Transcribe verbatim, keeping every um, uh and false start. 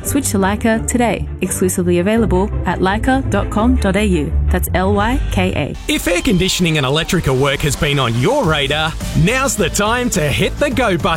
Switch to Leica today. Exclusively available at leica dot com dot a u. That's L Y K A. If air conditioning and electrical work has been on your radar, now's the time to hit the go button.